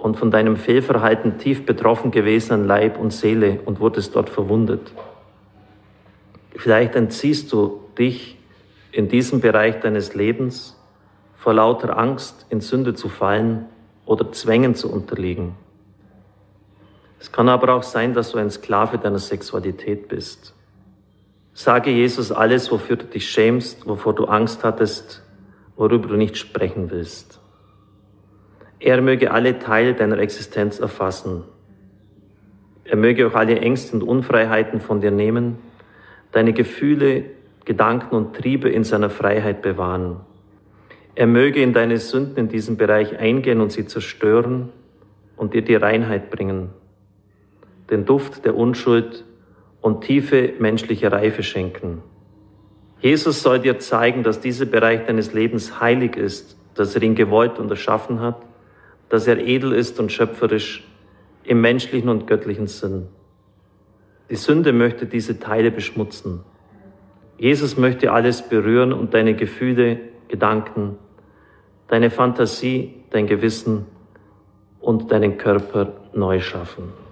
und von deinem Fehlverhalten tief betroffen gewesen an Leib und Seele und wurdest dort verwundet. Vielleicht entziehst du dich in diesem Bereich deines Lebens vor lauter Angst, in Sünde zu fallen oder Zwängen zu unterliegen. Es kann aber auch sein, dass du ein Sklave deiner Sexualität bist. Sage Jesus alles, wofür du dich schämst, wovor du Angst hattest, worüber du nicht sprechen willst. Er möge alle Teile deiner Existenz erfassen. Er möge auch alle Ängste und Unfreiheiten von dir nehmen, deine Gefühle, Gedanken und Triebe in seiner Freiheit bewahren. Er möge in deine Sünden in diesem Bereich eingehen und sie zerstören und dir die Reinheit bringen, den Duft der Unschuld und tiefe menschliche Reife schenken. Jesus soll dir zeigen, dass dieser Bereich deines Lebens heilig ist, dass er ihn gewollt und erschaffen hat, dass er edel ist und schöpferisch im menschlichen und göttlichen Sinn. Die Sünde möchte diese Teile beschmutzen. Jesus möchte alles berühren und deine Gefühle, Gedanken, deine Fantasie, dein Gewissen und deinen Körper neu schaffen.